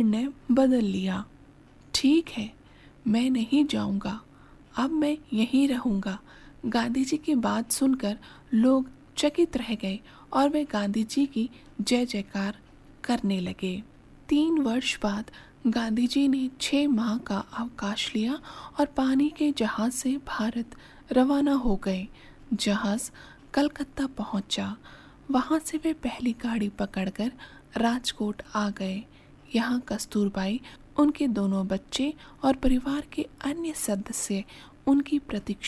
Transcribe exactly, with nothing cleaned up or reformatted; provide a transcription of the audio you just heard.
निर्णय बदल लिया। ठीक है, मैं नहीं जाऊंगा, अब मैं यहीं रहूंगा। गांधी जी की बात सुनकर लोग चकित रह गए और वे गांधी जी की जय जयकार करने लगे। तीन वर्ष बाद गांधी जी ने छह माह का अवकाश लिया और पानी के जहाज से भारत रवाना हो गए। जहाज कलकत्ता पहुंचा। वहां से वे पहली गाड़ी पकड़कर राजकोट आ गए। यहाँ कस्तूरबाई, उनके दोनों बच्चे और परिवार के अन्य सदस्य उनकी प्रतीक्षा